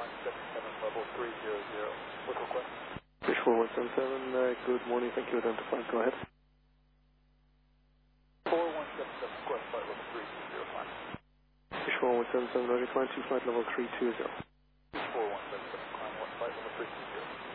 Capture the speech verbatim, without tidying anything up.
one seven seven, level three zero zero. What request? Fish four one seven seven, uh, good morning, thank you, identified, go ahead. four one seven seven, request flight level three two zero five. Fish four one seven seven, identified, to flight level three two zero.